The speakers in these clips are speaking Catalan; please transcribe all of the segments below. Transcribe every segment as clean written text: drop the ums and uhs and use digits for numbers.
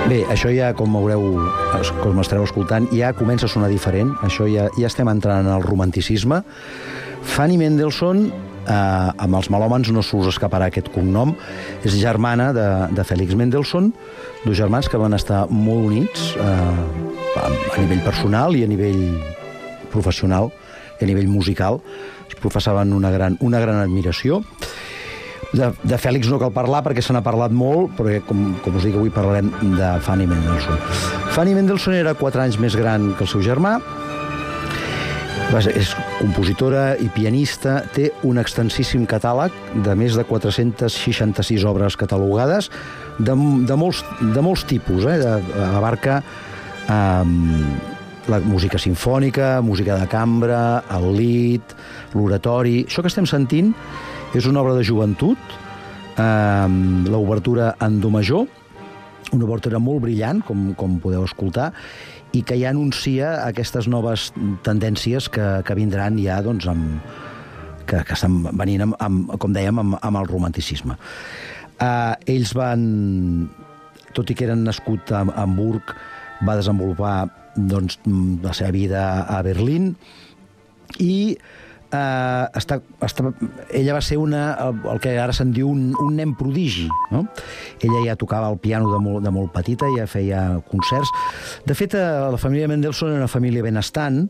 Bé, això ja, com m'estareu escoltant, ja comença a sonar diferent. Això ja estem entrant en el romanticisme. Fanny Mendelssohn, amb els melòmans no s'us escaparà aquest cognom, és germana de Félix Mendelssohn, dos germans que van estar molt units a nivell personal i a nivell professional i a nivell musical. Es professaven una gran admiració. De Fèlix no cal parlar perquè se n'ha parlat molt, però com us dic, avui parlarem de Fanny Mendelssohn. Fanny Mendelssohn era 4 anys més gran que el seu germà, és compositora i pianista, té un extensíssim catàleg de més de 466 obres catalogades de molts tipus, abarca la música simfònica, música de cambra, el lied, l'oratori. Això que estem sentint és una obra de joventut, l'obertura en do major, una obertura molt brillant, com podeu escoltar, i que ja anuncia aquestes noves tendències que vindran ja, doncs, que estan venint, com dèiem, amb el romanticisme. Ells van, tot i que eren nascut a Hamburg, va desenvolupar doncs, la seva vida a Berlín, i ella va ser el que ara se'n diu un nen prodigi, no? Ella ja tocava el piano de molt petita, ja feia concerts. De fet, la família Mendelssohn era una família benestant.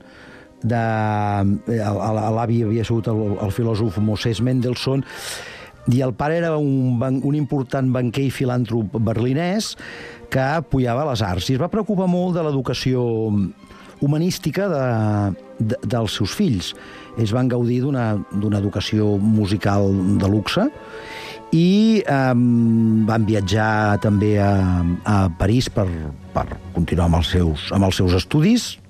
L'avi havia sigut el filòsof Moses Mendelssohn, i el pare era un important banquer i filàntrop berlinès que apoyava les arts i es va preocupar molt de l'educació humanística dels seus fills. Ells van gaudir d'una educació musical de luxe i van viatjar també a París per continuar amb els seus estudis.